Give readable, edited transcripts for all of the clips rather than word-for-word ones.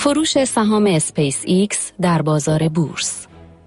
فروش سهام اسپیس ایکس در بازار بورس.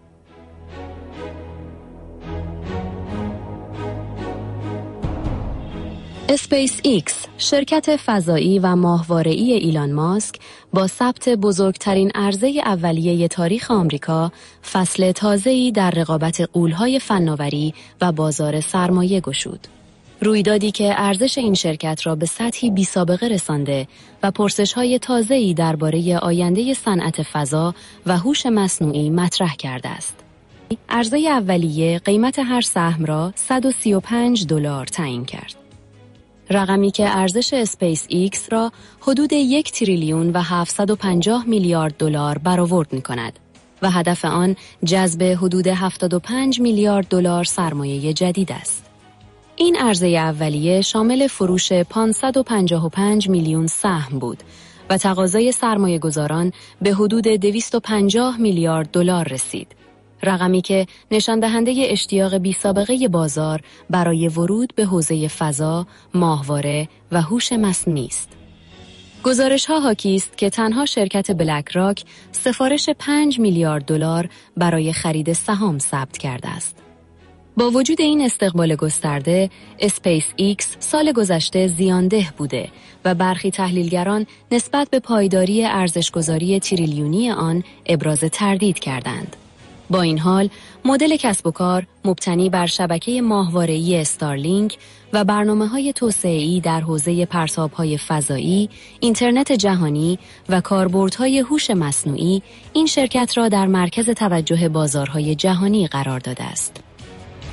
اسپیس ایکس، شرکت فضایی و ماهواره‌ای ایلان ماسک، با ثبت بزرگترین عرضه اولیه تاریخ آمریکا، فصل تازه‌ای در رقابت غول‌های فناوری و بازار سرمایه گشود. رویدادی که ارزش این شرکت را به سطحی بی‌سابقه رسانده و پرسش‌های تازه‌ای درباره آینده صنعت فضا و هوش مصنوعی مطرح کرده است. عرضه اولیه قیمت هر سهم را $135 تعیین کرد. رقمی که ارزش اسپیس ایکس را حدود 1 تریلیون و 750 میلیارد دلار برآورد می‌کند و هدف آن جذب حدود 75 میلیارد دلار سرمایه جدید است. این عرضه اولیه شامل فروش 555 میلیون سهم بود و تقاضای سرمایه‌گذاران به حدود 250 میلیارد دلار رسید. رقمی که نشان دهنده اشتیاق بی‌سابقه بازار برای ورود به حوزه فضا، ماهواره و هوش مصنوعی است. گزارش‌ها حاکی است که تنها شرکت بلک راک سفارش 5 میلیارد دلار برای خرید سهام ثبت کرده است. با وجود این استقبال گسترده، اسپیس ایکس سال گذشته زیانده بوده و برخی تحلیلگران نسبت به پایداری ارزش‌گذاری تریلیونی آن ابراز تردید کردند. با این حال، مدل کسب و کار مبتنی بر شبکه ماهواره‌ای استارلینک و برنامه‌های توسعه‌ای در حوزه پرتاب‌های فضایی، اینترنت جهانی و کاربردهای هوش مصنوعی این شرکت را در مرکز توجه بازارهای جهانی قرار داده است.